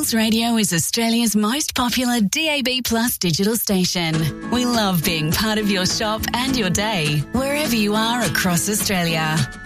Pulse Radio is Australia's most popular DAB Plus digital station. We love being part of your shop and your day, wherever you are across Australia.